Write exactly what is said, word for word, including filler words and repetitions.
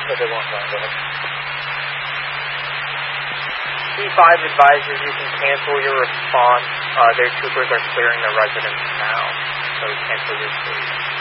said they won't find it. C five advises you can cancel your response. Uh, their troopers are clearing the residence now, so cancel your state.